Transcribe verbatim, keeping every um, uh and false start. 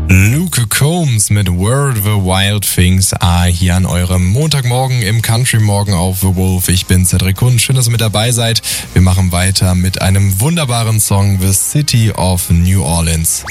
Luke Combs mit Where the Wild Things Are hier an eurem Montagmorgen im Country Morgen auf The Wolf. Ich bin Cedric Kunz, schön, dass ihr mit dabei seid. Wir machen weiter mit einem wunderbaren Song, The City of New Orleans.